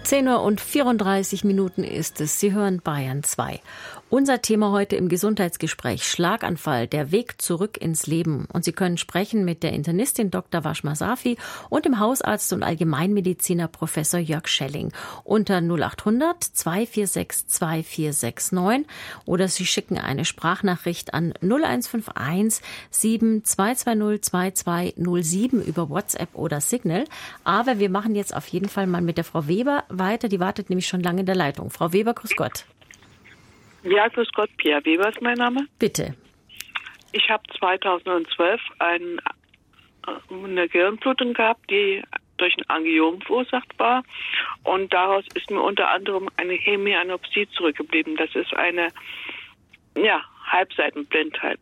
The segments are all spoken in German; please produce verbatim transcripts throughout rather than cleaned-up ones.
zehn Uhr und vierunddreißig Minuten ist es. Sie hören Bayern zwei. Unser Thema heute im Gesundheitsgespräch: Schlaganfall, der Weg zurück ins Leben. Und Sie können sprechen mit der Internistin Doktor Washma Safi und dem Hausarzt und Allgemeinmediziner Professor Jörg Schelling unter null achthundert, zwei vier sechs, zwei vier sechs neun oder Sie schicken eine Sprachnachricht an null eins fünf eins, sieben zwei zwei null, zwei zwei null sieben über WhatsApp oder Signal. Aber wir machen jetzt auf jeden Fall mal mit der Frau Weber weiter. Die wartet nämlich schon lange in der Leitung. Frau Weber, grüß Gott. Ja, grüß Gott, Pia Weber ist mein Name. Bitte. Ich habe zweitausendzwölf ein, eine Gehirnblutung gehabt, die durch ein Angiom verursacht war. Und daraus ist mir unter anderem eine Hemianopsie zurückgeblieben. Das ist eine ja, Halbseitenblindheit.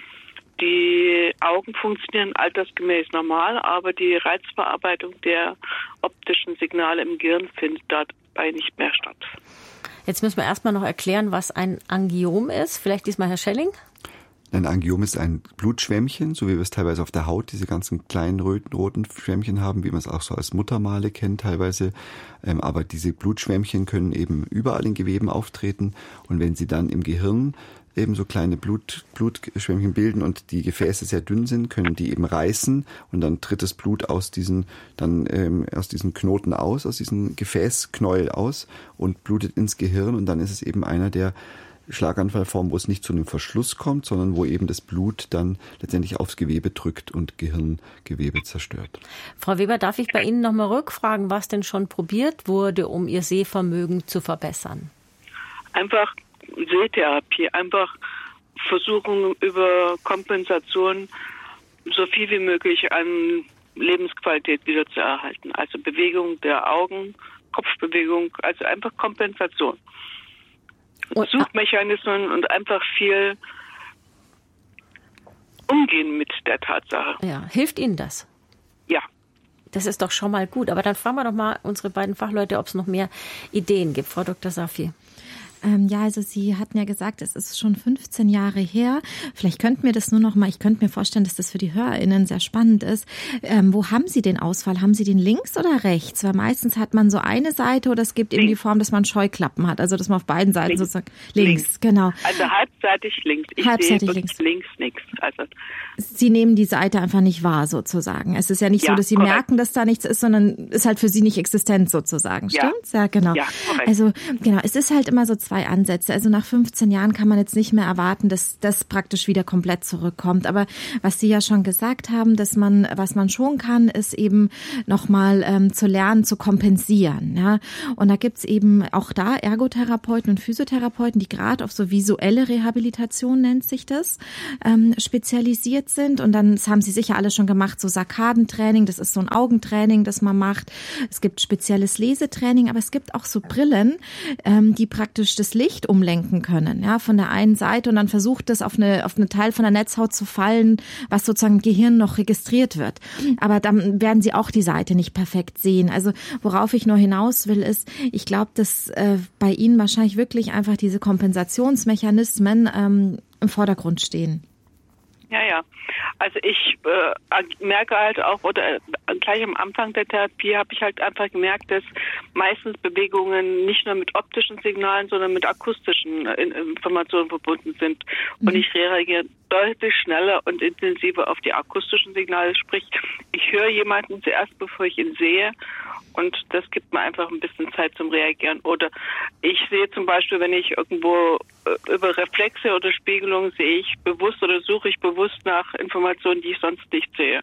Die Augen funktionieren altersgemäß normal, aber die Reizverarbeitung der optischen Signale im Gehirn findet dabei nicht mehr statt. Jetzt müssen wir erstmal noch erklären, was ein Angiom ist. Vielleicht diesmal Herr Schelling? Ein Angiom ist ein Blutschwämmchen, so wie wir es teilweise auf der Haut, diese ganzen kleinen roten, roten Schwämmchen haben, wie man es auch so als Muttermale kennt teilweise. Ähm, aber diese Blutschwämmchen können eben überall in Geweben auftreten. Und wenn sie dann im Gehirn eben so kleine Blut, Blutschwämmchen bilden und die Gefäße sehr dünn sind, können die eben reißen und dann tritt das Blut aus diesen, dann, ähm, aus diesen Knoten aus, aus diesem Gefäßknäuel aus und blutet ins Gehirn, und dann ist es eben einer der Schlaganfallformen, wo es nicht zu einem Verschluss kommt, sondern wo eben das Blut dann letztendlich aufs Gewebe drückt und Gehirngewebe zerstört. Frau Weber, darf ich bei Ihnen noch mal rückfragen, was denn schon probiert wurde, um Ihr Sehvermögen zu verbessern? Einfach Sehtherapie, einfach versuchen, über Kompensation so viel wie möglich an Lebensqualität wieder zu erhalten. Also Bewegung der Augen, Kopfbewegung, also einfach Kompensation. Und Suchmechanismen und einfach viel umgehen mit der Tatsache. Ja, hilft Ihnen das? Ja. Das ist doch schon mal gut. Aber dann fragen wir doch mal unsere beiden Fachleute, ob es noch mehr Ideen gibt. Frau Doktor Safi. Ähm, ja, also Sie hatten ja gesagt, es ist schon fünfzehn Jahre her. Vielleicht könnten wir das nur noch mal, ich könnte mir vorstellen, dass das für die HörerInnen sehr spannend ist. Ähm, wo haben Sie den Ausfall? Haben Sie den links oder rechts? Weil meistens hat man so eine Seite oder es gibt eben die Form, dass man Scheuklappen hat. Also dass man auf beiden Seiten links. sozusagen links, links, genau. Also halbseitig links. Ich halbseitig sehe links. links nichts. Also Sie nehmen die Seite einfach nicht wahr sozusagen. Es ist ja nicht ja, so, dass Sie korrekt. merken, dass da nichts ist, sondern ist halt für Sie nicht existent sozusagen. Ja. Stimmt's? Ja, genau. Ja, also genau, es ist halt immer so zwei Ansätze. Also nach fünfzehn Jahren kann man jetzt nicht mehr erwarten, dass das praktisch wieder komplett zurückkommt. Aber was Sie ja schon gesagt haben, dass man, was man schon kann, ist eben nochmal ähm, zu lernen, zu kompensieren. Ja? Und da gibt's eben auch da Ergotherapeuten und Physiotherapeuten, die gerade auf so visuelle Rehabilitation, nennt sich das, ähm, spezialisiert sind. Und dann, das haben Sie sicher alle schon gemacht, so Sarkadentraining, das ist so ein Augentraining, das man macht. Es gibt spezielles Lesetraining, aber es gibt auch so Brillen, ähm, die praktisch das Licht umlenken können, ja, von der einen Seite, und dann versucht das auf eine, auf einen Teil von der Netzhaut zu fallen, was sozusagen im Gehirn noch registriert wird. Aber dann werden Sie auch die Seite nicht perfekt sehen. Also worauf ich nur hinaus will, ist, ich glaube, dass äh, bei Ihnen wahrscheinlich wirklich einfach diese Kompensationsmechanismen ähm, im Vordergrund stehen. Ja, ja. Also ich äh, merke halt auch, oder äh, gleich am Anfang der Therapie habe ich halt einfach gemerkt, dass meistens Bewegungen nicht nur mit optischen Signalen, sondern mit akustischen äh, Informationen verbunden sind. Mhm. Und ich reagiere deutlich schneller und intensiver auf die akustischen Signale. Sprich, ich höre jemanden zuerst, bevor ich ihn sehe. Und das gibt mir einfach ein bisschen Zeit zum Reagieren. Oder ich sehe zum Beispiel, wenn ich irgendwo über Reflexe oder Spiegelung sehe ich bewusst oder suche ich bewusst nach Informationen, die ich sonst nicht sehe.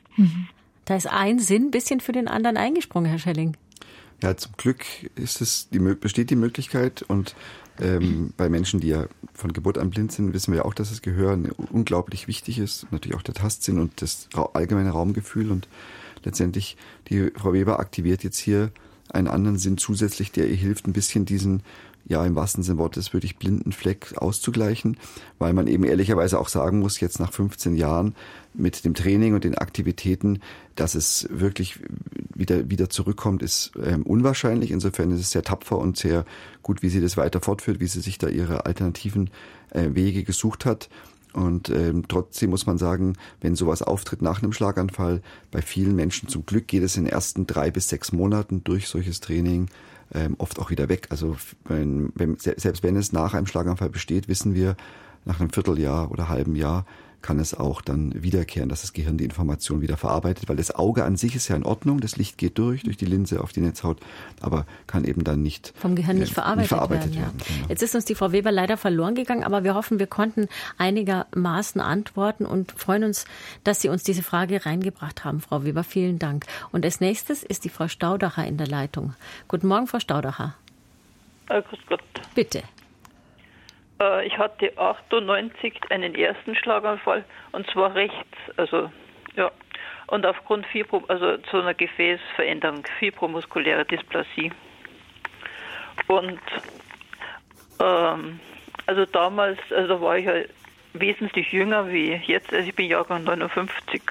Da ist ein Sinn ein bisschen für den anderen eingesprungen, Herr Schelling. Ja, zum Glück ist es die, besteht die Möglichkeit, und ähm, bei Menschen, die ja von Geburt an blind sind, wissen wir ja auch, dass das Gehör unglaublich wichtig ist. Natürlich auch der Tastsinn und das allgemeine Raumgefühl, und letztendlich, die Frau Weber aktiviert jetzt hier einen anderen Sinn zusätzlich, der ihr hilft, ein bisschen diesen, ja, im wahrsten Sinne Wortes wirklich blinden Fleck auszugleichen, weil man eben ehrlicherweise auch sagen muss, jetzt nach fünfzehn Jahren mit dem Training und den Aktivitäten, dass es wirklich wieder wieder zurückkommt, ist ähm, unwahrscheinlich. Insofern ist es sehr tapfer und sehr gut, wie sie das weiter fortführt, wie sie sich da ihre alternativen äh, Wege gesucht hat. Und ähm, trotzdem muss man sagen, wenn sowas auftritt nach einem Schlaganfall, bei vielen Menschen zum Glück geht es in den ersten drei bis sechs Monaten durch solches Training ähm, oft auch wieder weg. Also wenn, wenn, selbst wenn es nach einem Schlaganfall besteht, wissen wir, nach einem Vierteljahr oder halben Jahr kann es auch dann wiederkehren, dass das Gehirn die Information wieder verarbeitet, weil das Auge an sich ist ja in Ordnung, das Licht geht durch, durch die Linse auf die Netzhaut, aber kann eben dann nicht vom Gehirn nicht, äh, verarbeitet, nicht verarbeitet werden. werden ja. Genau. Jetzt ist uns die Frau Weber leider verloren gegangen, aber wir hoffen, wir konnten einigermaßen antworten und freuen uns, dass Sie uns diese Frage reingebracht haben, Frau Weber. Vielen Dank. Und als nächstes ist die Frau Staudacher in der Leitung. Guten Morgen, Frau Staudacher. Äh, grüß Gott. Bitte. Ich hatte achtundneunzig einen ersten Schlaganfall und zwar rechts, also ja, und aufgrund Fibro, also zu einer Gefäßveränderung, fibromuskuläre Dysplasie. Und ähm, also damals, also war ich ja wesentlich jünger wie jetzt, also ich bin Jahrgang neunundfünfzig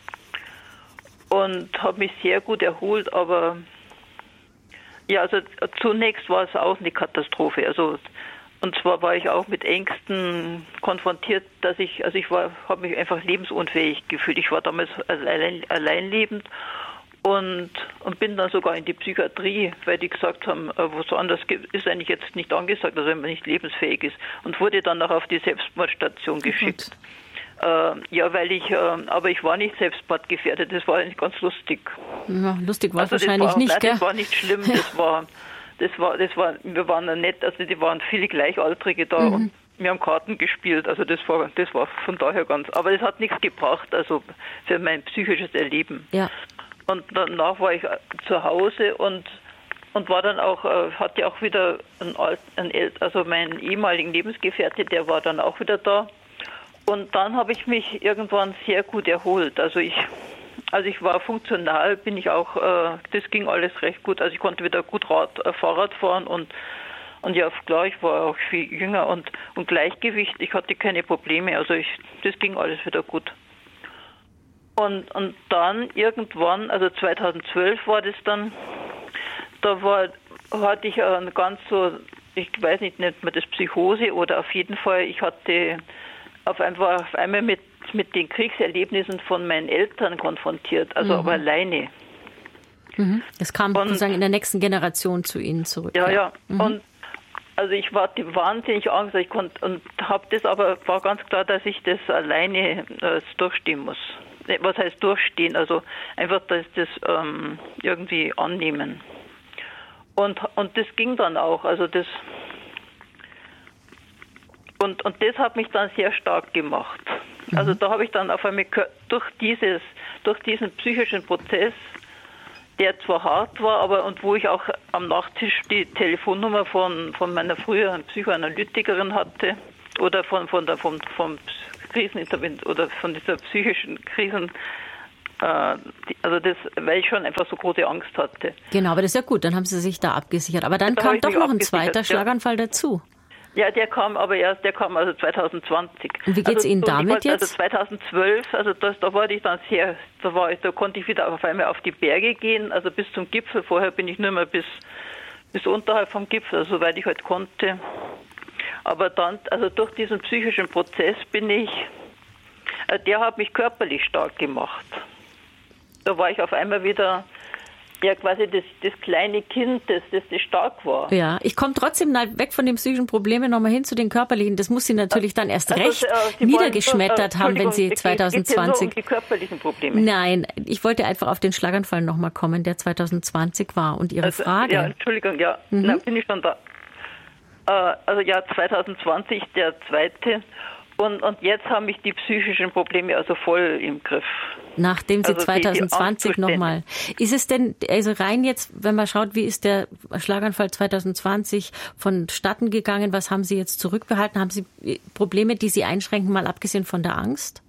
und habe mich sehr gut erholt, aber ja, also zunächst war es auch eine Katastrophe, also und zwar war ich auch mit Ängsten konfrontiert, dass ich, also ich war, habe mich einfach lebensunfähig gefühlt. Ich war damals allein, allein lebend und, und bin dann sogar in die Psychiatrie, weil die gesagt haben, wo so anders ist eigentlich jetzt nicht angesagt, also wenn man nicht lebensfähig ist. Und wurde dann auch auf die Selbstmordstation geschickt. Äh, ja, weil ich, äh, aber ich war nicht selbstmordgefährdet, das war eigentlich ganz lustig. Ja, lustig war es also wahrscheinlich war, nicht, nein, gell? Das war nicht schlimm, das war... Das war, das war, wir waren ja nett, also die waren viele Gleichaltrige da mhm. und wir haben Karten gespielt, also das war, das war von daher ganz, aber das hat nichts gebracht, also für mein psychisches Erleben. Ja. Und danach war ich zu Hause und, und war dann auch, hatte auch wieder einen alten, also meinen ehemaligen Lebensgefährte, der war dann auch wieder da und dann habe ich mich irgendwann sehr gut erholt, also ich Also ich war funktional, bin ich auch, äh, das ging alles recht gut. Also ich konnte wieder gut Rad, äh, Fahrrad fahren und und ja klar, ich war auch viel jünger und und Gleichgewicht, ich hatte keine Probleme. Also ich, das ging alles wieder gut. Und und dann irgendwann, also zweitausendzwölf war das dann, da war hatte ich ein ganz so, ich weiß nicht, nennt man das Psychose oder auf jeden Fall, ich hatte auf einfach auf einmal mit mit den Kriegserlebnissen von meinen Eltern konfrontiert, also mhm. aber alleine. Mhm. Das kam und, sozusagen in der nächsten Generation zu Ihnen zurück. Ja, ja. ja. Mhm. Und also ich war die wahnsinnig Angst, ich konnte und habe das, aber war ganz klar, dass ich das alleine äh, durchstehen muss. Was heißt durchstehen? Also einfach, dass das ähm, irgendwie annehmen. Und und das ging dann auch. Also das und und das hat mich dann sehr stark gemacht. Also da habe ich dann auf einmal durch dieses, durch diesen psychischen Prozess, der zwar hart war, aber und wo ich auch am Nachttisch die Telefonnummer von, von meiner früheren Psychoanalytikerin hatte oder von, von der vom, vom Krisenintervent oder von dieser psychischen Krisen, äh, die, also das, weil ich schon einfach so große Angst hatte. Genau, aber das ist ja gut, dann haben Sie sich da abgesichert. Aber dann da kam doch noch ein zweiter Schlaganfall ja. dazu. Ja, der kam aber erst, der kam also zweitauszwanzig. Und wie geht's also, Ihnen damit wollte, jetzt? Also zweitausendzwölf, also das, da war ich dann sehr, da war ich, da konnte ich wieder auf einmal auf die Berge gehen, also bis zum Gipfel. Vorher bin ich nur mehr bis, bis unterhalb vom Gipfel, also soweit ich halt konnte. Aber dann, also durch diesen psychischen Prozess bin ich, der hat mich körperlich stark gemacht. Da war ich auf einmal wieder ja quasi das, das kleine Kind, das, das, das stark war. Ja, ich komme trotzdem weg von den psychischen Problemen nochmal hin zu den körperlichen. Das muss Sie natürlich dann erst also, recht äh, niedergeschmettert haben, wenn Sie zweitausendzwanzig... Geht ja so um die körperlichen Probleme. Nein, ich wollte einfach auf den Schlaganfall nochmal kommen, der zweitausendzwanzig war und Ihre also, Frage. Ja, Entschuldigung, ja, mhm. Dann bin ich schon da. Äh, also ja, zweitausendzwanzig der zweite. Und, und jetzt haben mich die psychischen Probleme also voll im Griff. Nachdem Sie also zweitausendzwanzig nochmal. Ist es denn, also rein jetzt, wenn man schaut, wie ist der Schlaganfall zweitausendzwanzig vonstatten gegangen? Was haben Sie jetzt zurückbehalten? Haben Sie Probleme, die Sie einschränken, mal abgesehen von der Angst?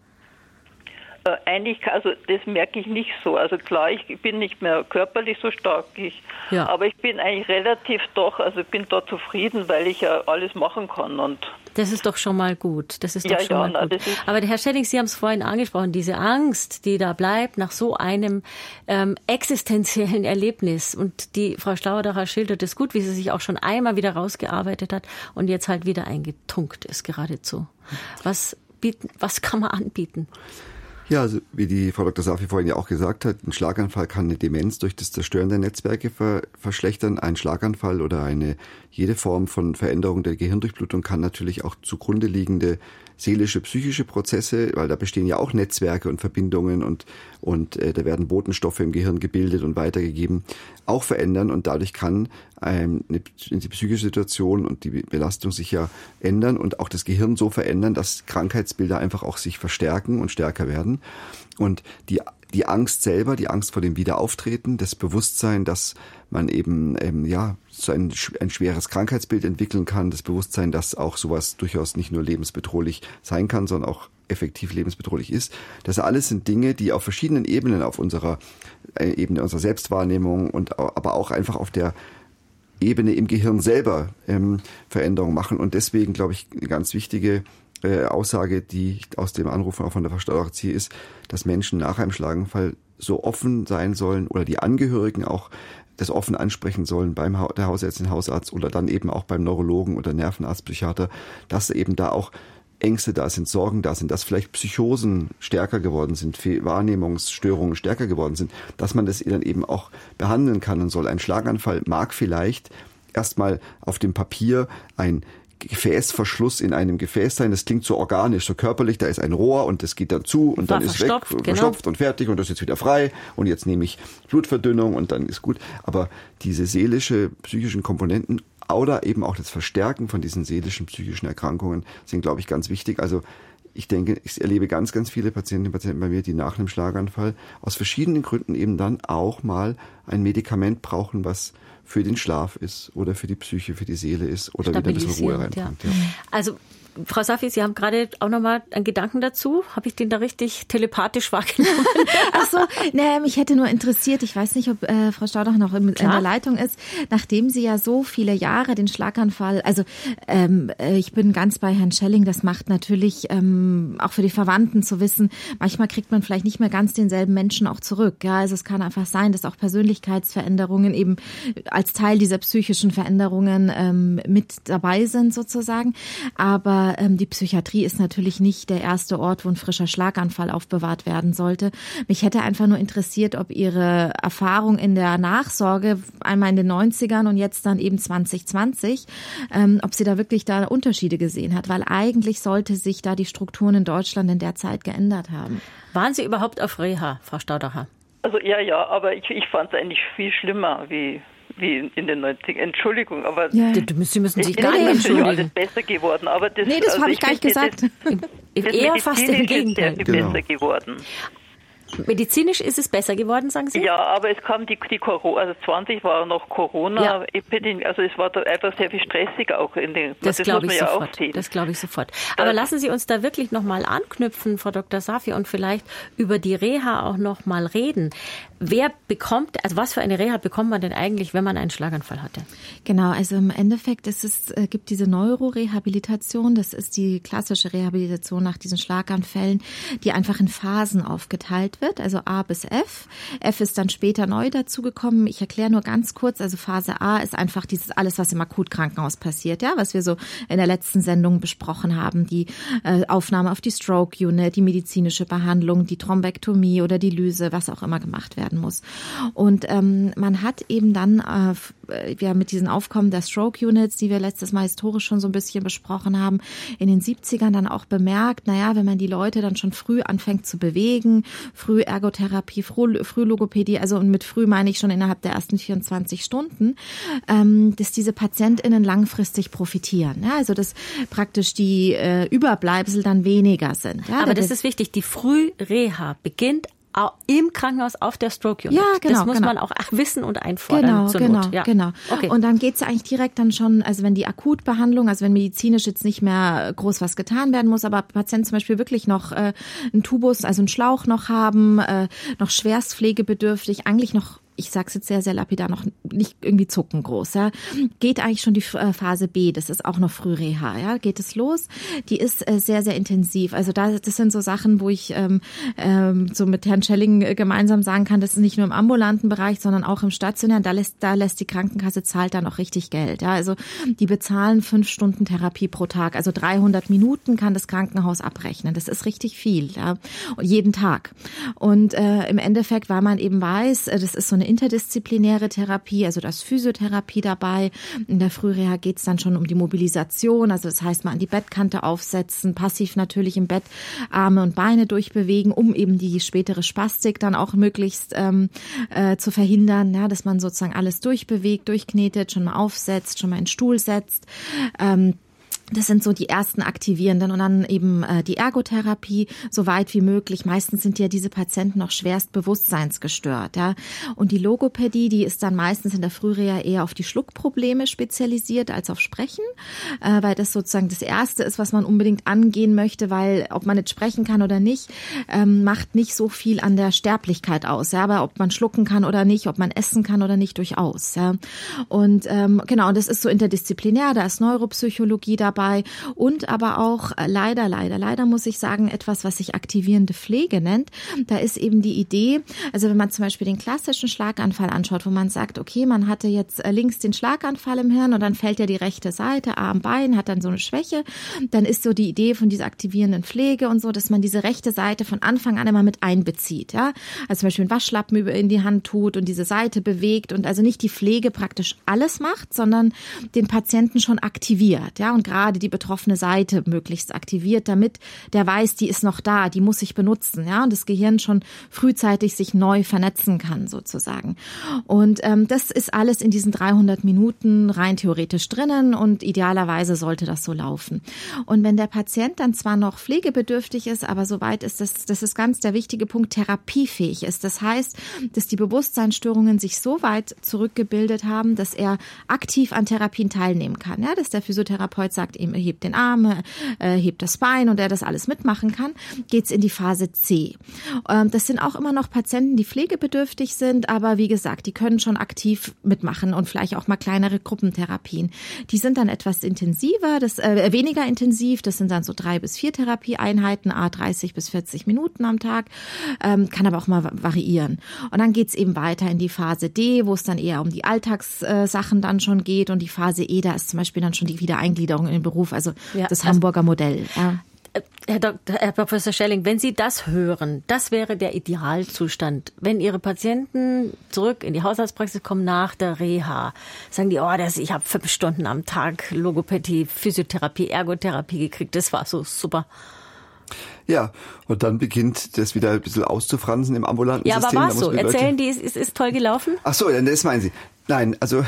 Äh, eigentlich, also das merke ich nicht so. Also klar, ich bin nicht mehr körperlich so stark, ich, ja. aber ich bin eigentlich relativ doch, also ich bin da zufrieden, weil ich ja alles machen kann und das ist doch schon mal gut. Das ist doch ja, schon ja, mal gut. Na, aber Herr Schelling, Sie haben es vorhin angesprochen, diese Angst, die da bleibt nach so einem ähm, existenziellen Erlebnis. Und die Frau Staudacher schildert es gut, wie sie sich auch schon einmal wieder rausgearbeitet hat und jetzt halt wieder eingetunkt ist geradezu. Was bieten, was kann man anbieten? Ja, also wie die Frau Doktor Safi vorhin ja auch gesagt hat, ein Schlaganfall kann eine Demenz durch das Zerstören der Netzwerke ver- verschlechtern. Ein Schlaganfall oder eine jede Form von Veränderung der Gehirndurchblutung kann natürlich auch zugrunde liegende seelische, psychische Prozesse, weil da bestehen ja auch Netzwerke und Verbindungen und und äh, da werden Botenstoffe im Gehirn gebildet und weitergegeben, auch verändern und dadurch kann ähm, eine, die psychische Situation und die Belastung sich ja ändern und auch das Gehirn so verändern, dass Krankheitsbilder einfach auch sich verstärken und stärker werden. Und die die Angst selber, die Angst vor dem Wiederauftreten, das Bewusstsein, dass man eben ähm, ja so ein, ein schweres Krankheitsbild entwickeln kann, das Bewusstsein, dass auch sowas durchaus nicht nur lebensbedrohlich sein kann, sondern auch effektiv lebensbedrohlich ist. Das alles sind Dinge, die auf verschiedenen Ebenen, auf unserer äh, Ebene unserer Selbstwahrnehmung und aber auch einfach auf der Ebene im Gehirn selber ähm, Veränderungen machen. Und deswegen, glaube ich, eine ganz wichtige äh, Aussage, die ich aus dem Anruf auch von der Frau Staudacher ziehe, ist, dass Menschen nach einem Schlaganfall so offen sein sollen oder die Angehörigen auch das offen ansprechen sollen beim ha- der Hausärztin, Hausarzt oder dann eben auch beim Neurologen oder Nervenarzt, Psychiater, dass eben da auch Ängste da sind, Sorgen da sind, dass vielleicht Psychosen stärker geworden sind, Fe- Wahrnehmungsstörungen stärker geworden sind, dass man das dann eben auch behandeln kann und soll. Ein Schlaganfall mag vielleicht erstmal auf dem Papier ein Gefäßverschluss in einem Gefäß sein. Das klingt so organisch, so körperlich. Da ist ein Rohr und das geht dann zu und War dann ist verstopft, weg, genau. verstopft und fertig und das ist jetzt wieder frei und jetzt nehme ich Blutverdünnung und dann ist gut. Aber diese seelische, psychischen Komponenten oder eben auch das Verstärken von diesen seelischen, psychischen Erkrankungen sind, glaube ich, ganz wichtig. Also ich denke, ich erlebe ganz, ganz viele Patientinnen und Patienten bei mir, die nach einem Schlaganfall aus verschiedenen Gründen eben dann auch mal ein Medikament brauchen, was für den Schlaf ist oder für die Psyche, für die Seele ist oder wieder ein bisschen Ruhe reinbringt. Ja. Ja. Also Frau Safi, Sie haben gerade auch nochmal einen Gedanken dazu. Habe ich den da richtig telepathisch wahrgenommen? Ach so, ne, mich hätte nur interessiert, ich weiß nicht, ob äh, Frau Staudacher noch in, in der Leitung ist, nachdem sie ja so viele Jahre den Schlaganfall, also ähm, ich bin ganz bei Herrn Schelling, das macht natürlich ähm, auch für die Verwandten zu wissen, manchmal kriegt man vielleicht nicht mehr ganz denselben Menschen auch zurück. Ja, also es kann einfach sein, dass auch Persönlichkeitsveränderungen eben als Teil dieser psychischen Veränderungen ähm, mit dabei sind sozusagen, aber die Psychiatrie ist natürlich nicht der erste Ort, wo ein frischer Schlaganfall aufbewahrt werden sollte. Mich hätte einfach nur interessiert, ob Ihre Erfahrung in der Nachsorge, einmal in den neunzigern und jetzt dann eben zwanzig zwanzig, ähm, ob sie da wirklich da Unterschiede gesehen hat, weil eigentlich sollte sich da die Strukturen in Deutschland in der Zeit geändert haben. Waren Sie überhaupt auf Reha, Frau Staudacher? Also ja, ja, aber ich, ich fand es eigentlich viel schlimmer wie wie in den neunzigern. Entschuldigung, aber ja. Sie müssen sich gar nicht entschuldigen. Ist alles besser geworden. Aber das, nee, das also habe ich gar nicht gesagt. Das, das eher fast im Gegenteil. Ist sehr viel genau. besser geworden. Medizinisch ist es besser geworden, sagen Sie? Ja, aber es kam die, die Corona, also zwanzig war noch Corona-Epidemie, ja. Also es war da einfach sehr viel stressiger auch in den, das, das glaube ich ja sofort. Das glaube ich sofort. Aber äh, lassen Sie uns da wirklich nochmal anknüpfen, Frau Doktor Safi, und vielleicht über die Reha auch nochmal reden. Wer bekommt, also was für eine Reha bekommt man denn eigentlich, wenn man einen Schlaganfall hatte? Genau, also im Endeffekt ist es, äh, gibt diese Neurorehabilitation, das ist die klassische Rehabilitation nach diesen Schlaganfällen, die einfach in Phasen aufgeteilt wird, also A bis F. F ist dann später neu dazugekommen. Ich erkläre nur ganz kurz, also Phase A ist einfach dieses alles, was im Akutkrankenhaus passiert, ja, was wir so in der letzten Sendung besprochen haben, die äh, Aufnahme auf die Stroke Unit, die medizinische Behandlung, die Thrombektomie oder die Lyse, was auch immer gemacht werden muss. Und ähm, man hat eben dann äh, ja, mit diesen Aufkommen der Stroke Units, die wir letztes Mal historisch schon so ein bisschen besprochen haben, in den siebzigern dann auch bemerkt, naja, wenn man die Leute dann schon früh anfängt zu bewegen, früh Ergotherapie, früh, früh Logopädie, also und mit früh meine ich schon innerhalb der ersten vierundzwanzig Stunden, ähm, dass diese PatientInnen langfristig profitieren. Ja, also dass praktisch die äh, Überbleibsel dann weniger sind. Ja, aber das ist wichtig, die Frühreha beginnt im Krankenhaus auf der Stroke Unit. Ja, genau. Das muss genau. man auch wissen und einfordern. Genau, zur genau, Not. Ja. genau. Okay. Und dann geht's eigentlich direkt dann schon, also wenn die Akutbehandlung, also wenn medizinisch jetzt nicht mehr groß was getan werden muss, aber Patienten zum Beispiel wirklich noch äh, einen Tubus, also einen Schlauch noch haben, äh, noch schwerst pflegebedürftig, eigentlich noch ich sage es jetzt sehr, sehr lapidar, noch nicht irgendwie zuckengroß. Ja. Geht eigentlich schon die Phase B, das ist auch noch Frühreha. Ja. Geht es los? Die ist äh, sehr, sehr intensiv. Also da, das sind so Sachen, wo ich ähm, ähm, so mit Herrn Schelling äh, gemeinsam sagen kann, das ist nicht nur im ambulanten Bereich, sondern auch im stationären. Da lässt, da lässt die Krankenkasse, zahlt dann auch richtig Geld. Ja. Also die bezahlen fünf Stunden Therapie pro Tag. Also dreihundert Minuten kann das Krankenhaus abrechnen. Das ist richtig viel. Ja. Und jeden Tag. Und äh, im Endeffekt, weil man eben weiß, äh, das ist so eine interdisziplinäre Therapie, also da ist Physiotherapie dabei. In der Frühreha geht es dann schon um die Mobilisation, also das heißt mal an die Bettkante aufsetzen, passiv natürlich im Bett Arme und Beine durchbewegen, um eben die spätere Spastik dann auch möglichst ähm, äh, zu verhindern, ja, dass man sozusagen alles durchbewegt, durchknetet, schon mal aufsetzt, schon mal in den Stuhl setzt. Ähm, Das sind so die ersten Aktivierenden und dann eben äh, die Ergotherapie, so weit wie möglich. Meistens sind ja diese Patienten noch schwerst bewusstseinsgestört. Ja. Und die Logopädie, die ist dann meistens in der Frühreha eher auf die Schluckprobleme spezialisiert als auf Sprechen, äh, weil das sozusagen das Erste ist, was man unbedingt angehen möchte, weil ob man jetzt sprechen kann oder nicht, ähm, macht nicht so viel an der Sterblichkeit aus. Ja. Aber ob man schlucken kann oder nicht, ob man essen kann oder nicht, durchaus. Ja. Und ähm, genau, und das ist so interdisziplinär, da ist Neuropsychologie dabei. Und aber auch leider, leider, leider muss ich sagen, etwas, was sich aktivierende Pflege nennt. Da ist eben die Idee, also wenn man zum Beispiel den klassischen Schlaganfall anschaut, wo man sagt, okay, man hatte jetzt links den Schlaganfall im Hirn und dann fällt ja die rechte Seite, Arm, Bein, hat dann so eine Schwäche, dann ist so die Idee von dieser aktivierenden Pflege und so, dass man diese rechte Seite von Anfang an immer mit einbezieht. Ja? Also zum Beispiel einen Waschlappen in die Hand tut und diese Seite bewegt und also nicht die Pflege praktisch alles macht, sondern den Patienten schon aktiviert. Ja? Und gerade die betroffene Seite möglichst aktiviert, damit der weiß, die ist noch da, die muss ich benutzen, ja, und das Gehirn schon frühzeitig sich neu vernetzen kann sozusagen. Und ähm, das ist alles in diesen dreihundert Minuten rein theoretisch drinnen und idealerweise sollte das so laufen. Und wenn der Patient dann zwar noch pflegebedürftig ist, aber soweit ist das, das ist ganz der wichtige Punkt, therapiefähig ist. Das heißt, dass die Bewusstseinsstörungen sich so weit zurückgebildet haben, dass er aktiv an Therapien teilnehmen kann, ja, dass der Physiotherapeut sagt, ihm hebt den Arm, äh, hebt das Bein und er das alles mitmachen kann, geht's in die Phase C. Ähm, das sind auch immer noch Patienten, die pflegebedürftig sind, aber wie gesagt, die können schon aktiv mitmachen und vielleicht auch mal kleinere Gruppentherapien. Die sind dann etwas intensiver, das äh, weniger intensiv, das sind dann so drei bis vier Therapieeinheiten, a dreißig bis vierzig Minuten am Tag, ähm, kann aber auch mal variieren. Und dann geht's eben weiter in die Phase D, wo es dann eher um die Alltagssachen dann schon geht und die Phase E, da ist zum Beispiel dann schon die Wiedereingliederung in den Beruf, also ja, das Hamburger also, Modell. Ja. Herr, Doktor, Herr Professor Schelling, wenn Sie das hören, das wäre der Idealzustand. Wenn Ihre Patienten zurück in die Hausarztpraxis kommen nach der Reha, sagen die, oh, das, ich habe fünf Stunden am Tag Logopädie, Physiotherapie, Ergotherapie gekriegt, das war so super. Ja, und dann beginnt das wieder ein bisschen auszufransen im ambulanten ja, System. Ja, aber war so. Erzählen die, es ist, ist toll gelaufen? Ach so, das meinen Sie. Nein, also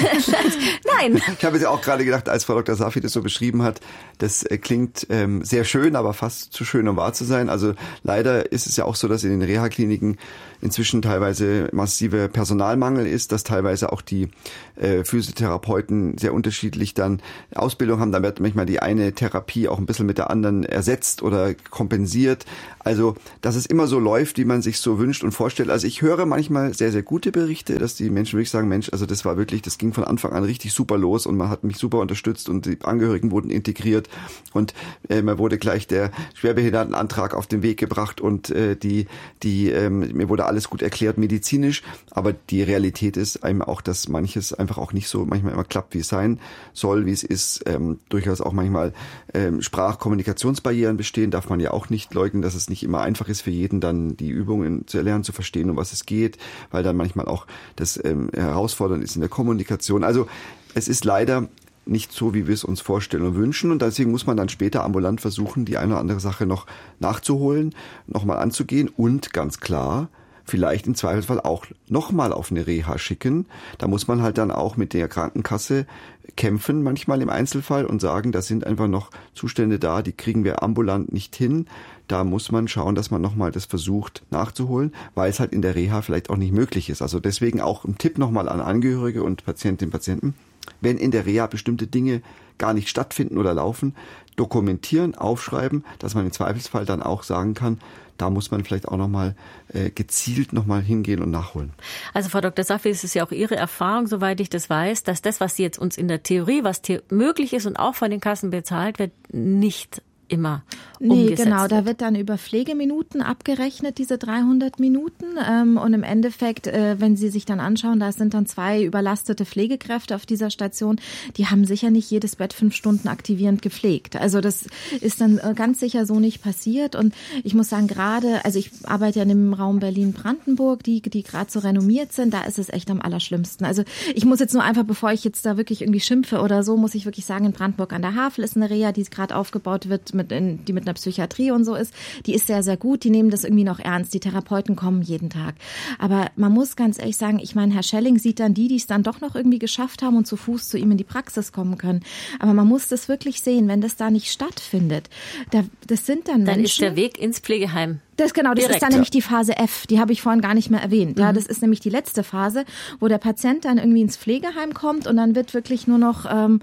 nein. Ich habe jetzt auch gerade gedacht, als Frau Doktor Safi das so beschrieben hat, das klingt ähm, sehr schön, aber fast zu schön, um wahr zu sein. Also leider ist es ja auch so, dass in den Reha-Kliniken inzwischen teilweise massive Personalmangel ist, dass teilweise auch die äh, Physiotherapeuten sehr unterschiedlich dann Ausbildung haben. Da wird manchmal die eine Therapie auch ein bisschen mit der anderen ersetzt oder kompensiert. Also, dass es immer so läuft, wie man sich so wünscht und vorstellt. Also ich höre manchmal sehr, sehr gute Berichte, dass die Menschen wirklich sagen, Mensch, also das war wirklich, das ging von Anfang an richtig super los und man hat mich super unterstützt und die Angehörigen wurden integriert und äh, mir wurde gleich der Schwerbehindertenantrag auf den Weg gebracht und äh, die, die, ähm, mir wurde alles gut erklärt medizinisch, aber die Realität ist eben auch, dass manches einfach auch nicht so manchmal immer klappt, wie es sein soll, wie es ist. Ähm, durchaus auch manchmal ähm, Sprach-Kommunikationsbarrieren bestehen, darf man ja auch nicht leugnen, dass es nicht immer einfach ist für jeden, dann die Übungen zu erlernen, zu verstehen, um was es geht, weil dann manchmal auch das ähm, herausfordernd ist in der Kommunikation. Also es ist leider nicht so, wie wir es uns vorstellen und wünschen. Und deswegen muss man dann später ambulant versuchen, die eine oder andere Sache noch nachzuholen, nochmal anzugehen und ganz klar, vielleicht im Zweifelsfall auch nochmal auf eine Reha schicken. Da muss man halt dann auch mit der Krankenkasse kämpfen, manchmal im Einzelfall, und sagen, da sind einfach noch Zustände da, die kriegen wir ambulant nicht hin. Da muss man schauen, dass man nochmal das versucht nachzuholen, weil es halt in der Reha vielleicht auch nicht möglich ist. Also deswegen auch ein Tipp nochmal an Angehörige und Patientinnen und Patienten. Wenn in der Reha bestimmte Dinge gar nicht stattfinden oder laufen, dokumentieren, aufschreiben, dass man im Zweifelsfall dann auch sagen kann, da muss man vielleicht auch nochmal äh, gezielt nochmal hingehen und nachholen. Also Frau Doktor Safi, es ist ja auch Ihre Erfahrung, soweit ich das weiß, dass das, was Sie jetzt uns in der Theorie, was the- möglich ist und auch von den Kassen bezahlt wird, nicht immer Nee, umgesetzt genau, wird. da wird dann über Pflegeminuten abgerechnet, diese dreihundert Minuten. Ähm, und im Endeffekt, äh, wenn Sie sich dann anschauen, da sind dann zwei überlastete Pflegekräfte auf dieser Station, die haben sicher nicht jedes Bett fünf Stunden aktivierend gepflegt. Also das ist dann äh, ganz sicher so nicht passiert. Und ich muss sagen, gerade, also ich arbeite ja im Raum Berlin-Brandenburg, die, die gerade so renommiert sind, da ist es echt am allerschlimmsten. Also ich muss jetzt nur einfach, bevor ich jetzt da wirklich irgendwie schimpfe oder so, muss ich wirklich sagen, in Brandenburg an der Havel ist eine Reha, die gerade aufgebaut wird, mit in, die mit einer Psychiatrie und so ist, die ist sehr, sehr gut, die nehmen das irgendwie noch ernst, die Therapeuten kommen jeden Tag. Aber man muss ganz ehrlich sagen, ich meine, Herr Schelling sieht dann die, die es dann doch noch irgendwie geschafft haben und zu Fuß zu ihm in die Praxis kommen können. Aber man muss das wirklich sehen, wenn das da nicht stattfindet, da, das sind dann, dann Menschen... ist der Weg ins Pflegeheim. Das genau, das Direkt, ist dann ja. nämlich die Phase F, die habe ich vorhin gar nicht mehr erwähnt. Ja, Mhm. das ist nämlich die letzte Phase, wo der Patient dann irgendwie ins Pflegeheim kommt und dann wird wirklich nur noch... Ähm,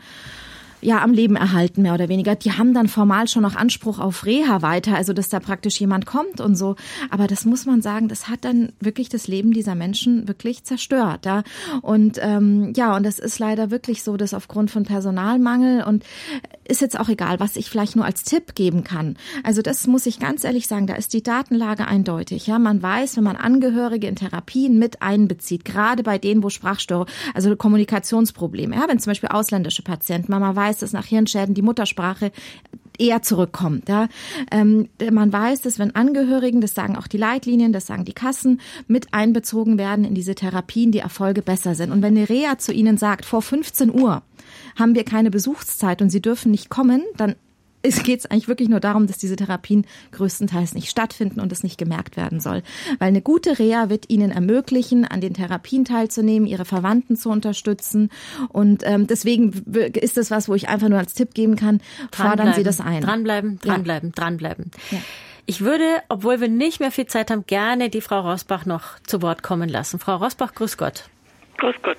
ja, am Leben erhalten, mehr oder weniger. Die haben dann formal schon noch Anspruch auf Reha weiter, also dass da praktisch jemand kommt und so. Aber das muss man sagen, das hat dann wirklich das Leben dieser Menschen wirklich zerstört. Ja? Und ähm, ja, und das ist leider wirklich so, dass aufgrund von Personalmangel und ist jetzt auch egal, was ich vielleicht nur als Tipp geben kann. Also das muss ich ganz ehrlich sagen, da ist die Datenlage eindeutig. Ja, man weiß, wenn man Angehörige in Therapien mit einbezieht, gerade bei denen, wo Sprachstörungen, also Kommunikationsprobleme, ja, wenn zum Beispiel ausländische Patienten, man weiß, dass nach Hirnschäden die Muttersprache eher zurückkommt. Ja. Ähm, man weiß, dass wenn Angehörigen, das sagen auch die Leitlinien, das sagen die Kassen, mit einbezogen werden in diese Therapien, die Erfolge besser sind. Und wenn eine Reha zu ihnen sagt, vor fünfzehn Uhr haben wir keine Besuchszeit und sie dürfen nicht kommen, dann es geht eigentlich wirklich nur darum, dass diese Therapien größtenteils nicht stattfinden und es nicht gemerkt werden soll. Weil eine gute Reha wird ihnen ermöglichen, an den Therapien teilzunehmen, ihre Verwandten zu unterstützen. Und ähm, deswegen ist das was, wo ich einfach nur als Tipp geben kann, fordern Sie das ein. Dranbleiben, dranbleiben, ja. dranbleiben. Ja. Ich würde, obwohl wir nicht mehr viel Zeit haben, gerne die Frau Rosbach noch zu Wort kommen lassen. Frau Rosbach, grüß Gott. Grüß Gott.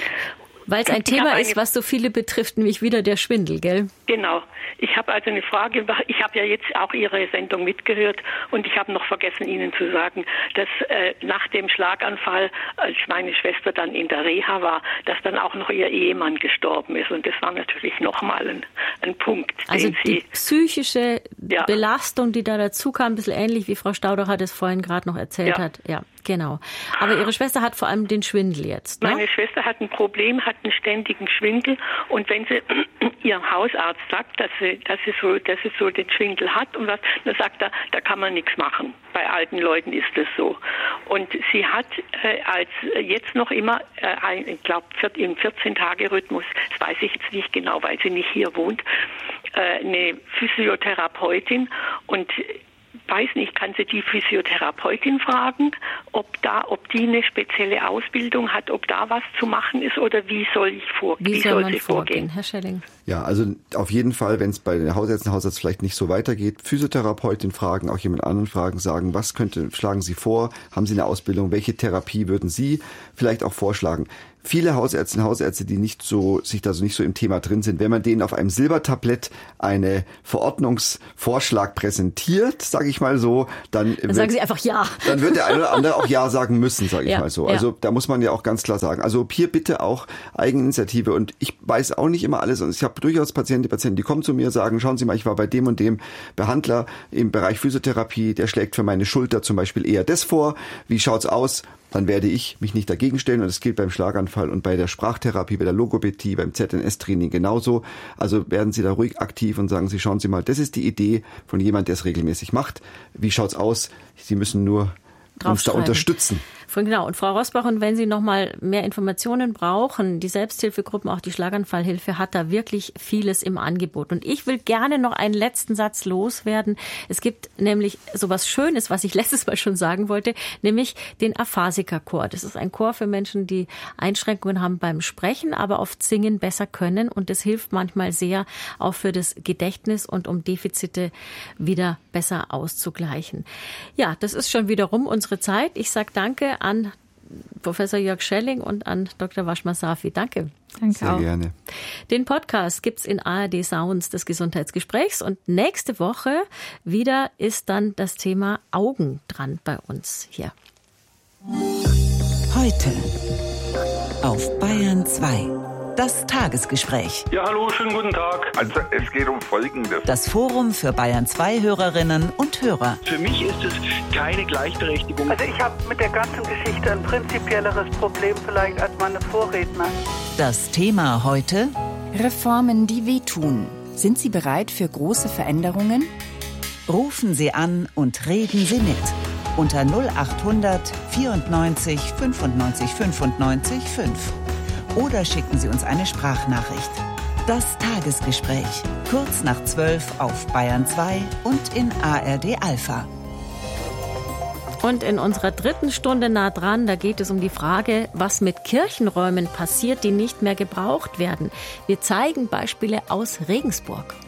Weil es ein Thema ist, was so viele betrifft, nämlich wieder der Schwindel, gell? Genau. Ich habe also eine Frage. Ich habe ja jetzt auch Ihre Sendung mitgehört und ich habe noch vergessen, Ihnen zu sagen, dass äh, nach dem Schlaganfall, als meine Schwester dann in der Reha war, dass dann auch noch ihr Ehemann gestorben ist. Und das war natürlich nochmal ein, ein Punkt, also den die Sie... psychische ja. Belastung, die da dazu kam, ein bisschen ähnlich, wie Frau Staudacher das vorhin gerade noch erzählt ja. hat. Ja, genau. Aber Ihre Schwester hat vor allem den Schwindel jetzt, ne? Meine Schwester hat ein Problem, hat einen ständigen Schwindel und wenn sie ihrem Hausarzt sagt, dass sie, dass sie so, dass sie so den Schwindel hat und was, dann sagt er, da kann man nichts machen. Bei alten Leuten ist das so. Und sie hat äh, als jetzt noch immer, äh, ein, ich glaube, im vierzehn-Tage-Rhythmus, das weiß ich jetzt nicht genau, weil sie nicht hier wohnt, äh, eine Physiotherapeutin und weiß nicht, kann sie die Physiotherapeutin fragen, ob da, ob die eine spezielle Ausbildung hat, ob da was zu machen ist oder wie soll ich vorgehen? Wie, wie soll, soll man sie vorgehen, vorgehen, Herr Schelling? Ja, also auf jeden Fall, wenn es bei den Hausärzten, Hausarzt vielleicht nicht so weitergeht, Physiotherapeutin fragen, auch jemand anderen fragen, sagen, was könnte, schlagen Sie vor? Haben Sie eine Ausbildung? Welche Therapie würden Sie vielleicht auch vorschlagen? Viele Hausärztinnen und Hausärzte, die nicht so, sich da so nicht so im Thema drin sind, wenn man denen auf einem Silbertablett eine Verordnungsvorschlag präsentiert, sage ich mal so, dann, dann wird, sagen Sie einfach ja. Dann wird der eine oder andere auch ja sagen müssen, sage ich ja, mal so. Ja. Also da muss man ja auch ganz klar sagen. Also hier bitte auch Eigeninitiative und ich weiß auch nicht immer alles und ich habe durchaus Patienten, Patienten, die kommen zu mir, sagen, schauen Sie mal, ich war bei dem und dem Behandler im Bereich Physiotherapie, der schlägt für meine Schulter zum Beispiel eher das vor. Wie schaut's aus? Dann werde ich mich nicht dagegen stellen und das gilt beim Schlaganfall und bei der Sprachtherapie, bei der Logopädie, beim Z N S-Training genauso. Also werden Sie da ruhig aktiv und sagen Sie, schauen Sie mal, das ist die Idee von jemand, der es regelmäßig macht. Wie schaut's aus? Sie müssen nur uns da unterstützen. Genau. Und Frau Rosbach, und wenn Sie noch mal mehr Informationen brauchen, die Selbsthilfegruppen, auch die Schlaganfallhilfe hat da wirklich vieles im Angebot. Und ich will gerne noch einen letzten Satz loswerden. Es gibt nämlich sowas Schönes, was ich letztes Mal schon sagen wollte, nämlich den Aphasiker-Chor. Das ist ein Chor für Menschen, die Einschränkungen haben beim Sprechen, aber oft singen besser können. Und das hilft manchmal sehr auch für das Gedächtnis und um Defizite wieder besser auszugleichen. Ja, das ist schon wiederum unsere Zeit. Ich sage danke an Professor Jörg Schelling und an Doktor Washma Safi. Danke. Danke Sehr auch. gerne. Den Podcast gibt's in A R D Sounds des Gesundheitsgesprächs und nächste Woche wieder ist dann das Thema Augen dran bei uns hier. Heute auf Bayern zwei. Das Tagesgespräch. Ja, hallo, schönen guten Tag. Also es geht um Folgendes. Das Forum für Bayern zwei Hörerinnen und Hörer. Für mich ist es keine Gleichberechtigung. Also ich habe mit der ganzen Geschichte ein prinzipielleres Problem vielleicht als meine Vorredner. Das Thema heute: Reformen, die wehtun. Sind Sie bereit für große Veränderungen? Rufen Sie an und reden Sie mit. Unter null achthundert vierundneunzig fünfundneunzig fünfundneunzig fünf. Oder schicken Sie uns eine Sprachnachricht. Das Tagesgespräch. Kurz nach zwölf auf Bayern zwei und in A R D Alpha. Und in unserer dritten Stunde nah dran, da geht es um die Frage, was mit Kirchenräumen passiert, die nicht mehr gebraucht werden. Wir zeigen Beispiele aus Regensburg.